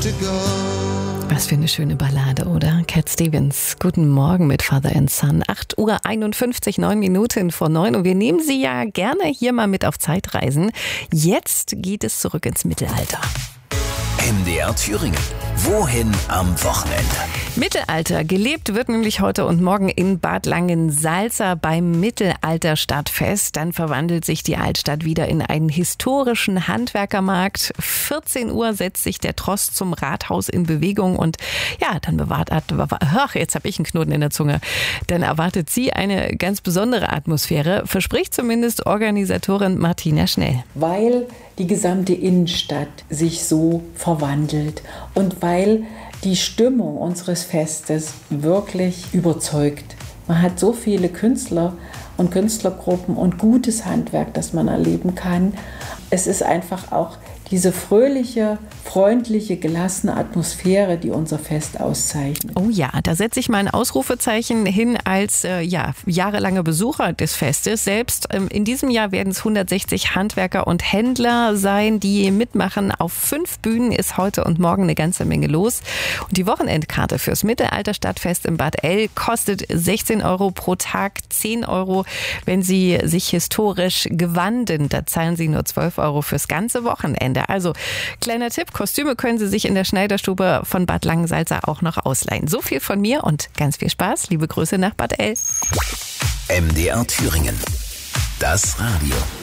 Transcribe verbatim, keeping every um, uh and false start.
to go. Was für eine schöne Ballade, oder? Cat Stevens, guten Morgen mit Father and Son. acht Uhr einundfünfzig, neun Minuten vor neun. Und wir nehmen Sie ja gerne hier mal mit auf Zeitreisen. Jetzt geht es zurück ins Mittelalter. M D R Thüringen. Wohin am Wochenende? Mittelalter. Gelebt wird nämlich heute und morgen in Bad Langensalza beim Mittelalter-Stadtfest. Dann verwandelt sich die Altstadt wieder in einen historischen Handwerkermarkt. vierzehn Uhr setzt sich der Tross zum Rathaus in Bewegung und ja, dann bewahrt, ach, jetzt habe ich einen Knoten in der Zunge. Dann erwartet sie eine ganz besondere Atmosphäre, verspricht zumindest Organisatorin Martina Schnell. Weil die gesamte Innenstadt sich so verwandelt und weil die Stimmung unseres Festes wirklich überzeugt. Man hat so viele Künstler und Künstlergruppen und gutes Handwerk, das man erleben kann. Es ist einfach auch diese fröhliche, freundliche, gelassene Atmosphäre, die unser Fest auszeichnet. Oh ja, da setze ich mal ein Ausrufezeichen hin als äh, ja, jahrelanger Besucher des Festes. Selbst ähm, in diesem Jahr werden es hundertsechzig Handwerker und Händler sein, die mitmachen. Auf fünf Bühnen ist heute und morgen eine ganze Menge los. Und die Wochenendkarte fürs Mittelalter-Stadtfest in Bad El kostet sechzehn Euro pro Tag, zehn Euro, wenn Sie sich historisch gewanden. Da zahlen Sie nur zwölf Euro fürs ganze Wochenende. Also, kleiner Tipp, Kostüme können Sie sich in der Schneiderstube von Bad Langensalza auch noch ausleihen. So viel von mir und ganz viel Spaß. Liebe Grüße nach Bad El. M D R Thüringen. Das Radio.